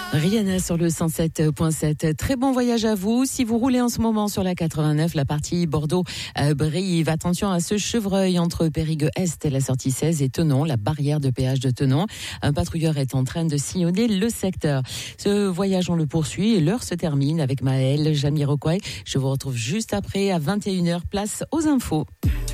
Rihanna sur le 107.7. Très bon voyage à vous. Si vous roulez en ce moment sur la 89, la partie Bordeaux-Brive, attention à ce chevreuil entre Périgueux-Est et la sortie 16 et Thonon, la barrière de péage de Thonon. Un patrouilleur est en train de sillonner le secteur. Ce voyage, on le poursuit et l'heure se termine avec Maëlle Jamiroquai. Je vous retrouve juste après à 21h, place aux infos.